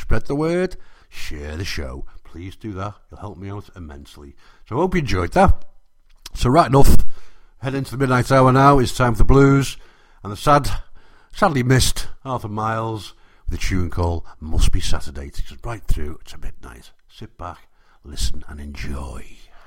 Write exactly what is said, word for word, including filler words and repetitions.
spread the word, share the show. Please do that. You'll help me out immensely. So I hope you enjoyed that. So right enough, head into the midnight hour now. It's time for the blues and the sad, sadly missed Arthur Miles with a tune called Must Be Saturday. It takes us right through to midnight. Sit back, listen and enjoy.